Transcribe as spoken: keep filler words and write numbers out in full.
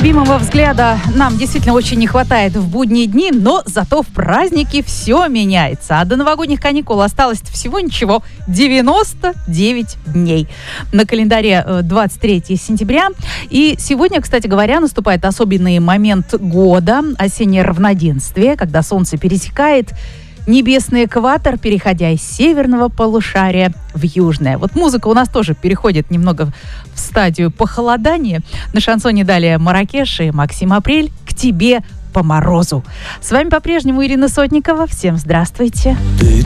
Незримого взгляда нам действительно очень не хватает в будние дни, но зато в праздники все меняется. А до новогодних каникул осталось всего ничего, девяносто девять дней. На календаре двадцать третьего сентября. И сегодня, кстати говоря, наступает особенный момент года, осеннее равноденствие, когда солнце пересекает небесный экватор, переходя из северного полушария в южное. Вот музыка у нас тоже переходит немного в стадию похолодания. На шансоне далее Марракеш и Максим Апрель «К тебе по морозу». С вами по-прежнему Ирина Сотникова. Всем здравствуйте. Ты